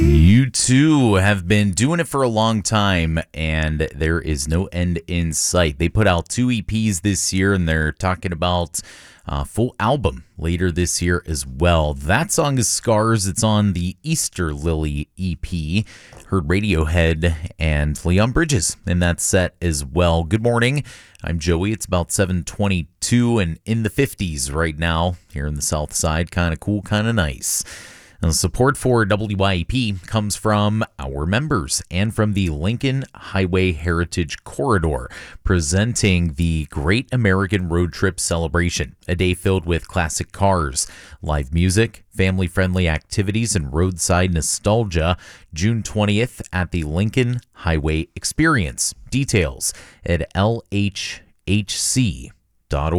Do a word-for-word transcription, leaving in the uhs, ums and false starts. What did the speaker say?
U two have been doing it for a long time, and there is no end in sight. They put out two E Ps this year, and they're talking about a full album later this year as well. That song is Scars. It's on the Easter Lily E P. Heard Radiohead and Leon Bridges in that set as well. Good morning. I'm Joey. It's about seven twenty-two and in the fifties right now here in the South Side. Kind of cool, kind of nice. And support for W Y E P comes from our members and from the Lincoln Highway Heritage Corridor, presenting the Great American Road Trip Celebration, a day filled with classic cars, live music, family-friendly activities, and roadside nostalgia, June twentieth at the Lincoln Highway Experience. Details at L H H C dot org.